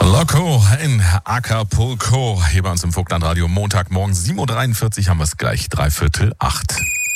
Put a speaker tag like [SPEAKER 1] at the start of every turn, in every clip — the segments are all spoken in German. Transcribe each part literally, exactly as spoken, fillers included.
[SPEAKER 1] Loco in Acapulco, hier bei uns im Vogtlandradio, Montagmorgen sieben Uhr dreiundvierzig, haben wir es gleich, dreiviertel acht.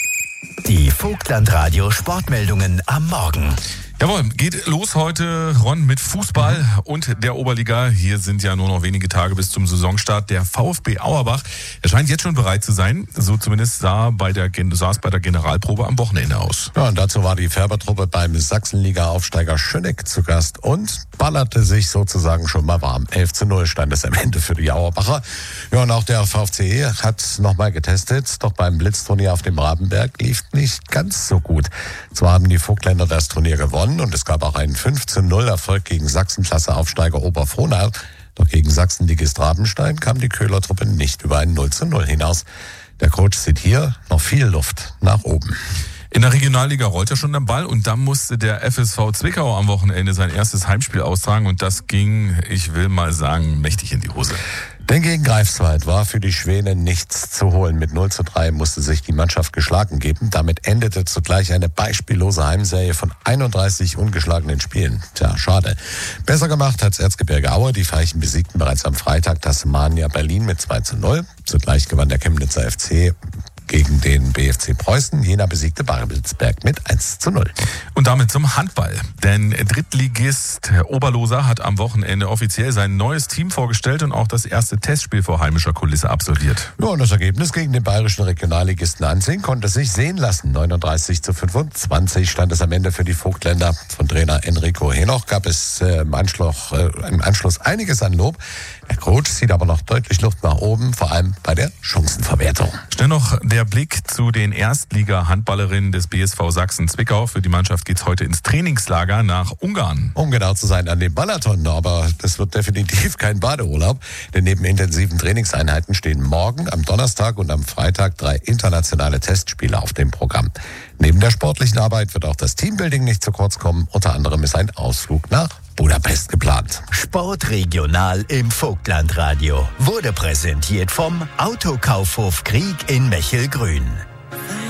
[SPEAKER 2] Die Vogtlandradio Sportmeldungen am Morgen.
[SPEAKER 1] Jawohl, geht los heute, Ron, mit Fußball mhm. und der Oberliga. Hier sind ja nur noch wenige Tage bis zum Saisonstart. Der VfB Auerbach, er scheint jetzt schon bereit zu sein. So zumindest sah, bei der, sah es bei der Generalprobe am Wochenende aus.
[SPEAKER 3] Ja, und dazu war die Färbertruppe beim Sachsenliga-Aufsteiger Schöneck zu Gast und ballerte sich sozusagen schon mal warm. elf zu null stand es am Ende für die Auerbacher. Ja, und auch der VfC hat nochmal getestet, doch beim Blitzturnier auf dem Rabenberg lief nicht ganz so gut. Zwar haben die Vogtländer das Turnier gewonnen, und es gab auch einen fünf zu null Erfolg gegen Sachsenklasse-Aufsteiger Oberfrohnau. Doch gegen Sachsenligist Rabenstein kam die Köhler-Truppe nicht über ein null zu null hinaus. Der Coach sieht hier noch viel Luft nach oben.
[SPEAKER 1] In der Regionalliga rollt ja schon der Ball und da musste der F S V Zwickau am Wochenende sein erstes Heimspiel austragen und das ging, ich will mal sagen, mächtig in die Hose.
[SPEAKER 3] Denn gegen Greifswald war für die Schwäne nichts zu holen. Mit null zu drei musste sich die Mannschaft geschlagen geben. Damit endete zugleich eine beispiellose Heimserie von einunddreißig ungeschlagenen Spielen. Tja, schade. Besser gemacht hat's Erzgebirge Aue. Die Veilchen besiegten bereits am Freitag Tasmania Berlin mit zwei zu null. Zugleich gewann der Chemnitzer F C gegen den B F C Preußen. Jena besiegte Babelsberg mit eins zu null.
[SPEAKER 1] Und damit zum Handball. Denn Drittligist Oberloser hat am Wochenende offiziell sein neues Team vorgestellt und auch das erste Testspiel vor heimischer Kulisse absolviert.
[SPEAKER 3] Ja, und das Ergebnis gegen den bayerischen Regionalligisten Anzing konnte sich sehen lassen. neununddreißig zu fünfundzwanzig stand es am Ende für die Vogtländer. Von Trainer Enrico Henoch gab es äh, im, Anschluss, äh, im Anschluss einiges an Lob. Der Coach sieht aber noch deutlich Luft nach oben, vor allem bei der Chancenverwertung.
[SPEAKER 1] Schnell noch der Blick zu den Erstliga-Handballerinnen des B S V Sachsen-Zwickau. Für die Mannschaft geht's heute ins Trainingslager nach Ungarn.
[SPEAKER 3] Um genau zu sein, an den Balaton. Aber das wird definitiv kein Badeurlaub. Denn neben intensiven Trainingseinheiten stehen morgen, am Donnerstag und am Freitag drei internationale Testspiele auf dem Programm. Neben der sportlichen Arbeit wird auch das Teambuilding nicht zu kurz kommen. Unter anderem ist ein Ausflug nach Budapest geplant.
[SPEAKER 2] Sportregional im Vogtlandradio wurde präsentiert vom Autokaufhof Krieg in Mechelgrün.